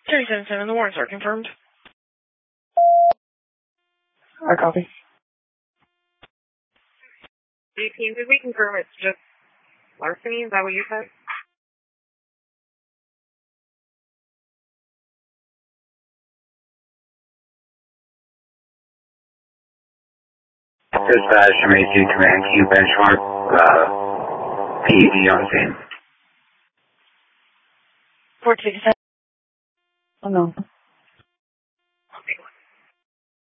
377, the warrants are confirmed. I copy. Team, did we confirm it's just larceny? Is that what you said? Dispatch from A2 Command Q benchmark, PED on scene. 427. Oh no.